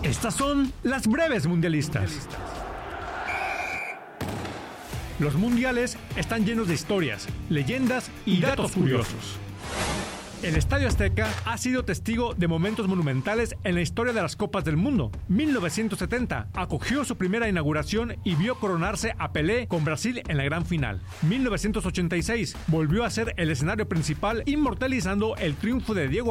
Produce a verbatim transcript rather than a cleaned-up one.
Estas son las breves mundialistas. Los mundiales están llenos de historias, leyendas y datos curiosos. El Estadio Azteca ha sido testigo de momentos monumentales en la historia de las Copas del Mundo. mil novecientos setenta acogió su primera inauguración y vio coronarse a Pelé con Brasil en la gran final. mil novecientos ochenta y seis volvió a ser el escenario principal, inmortalizando el triunfo de Diego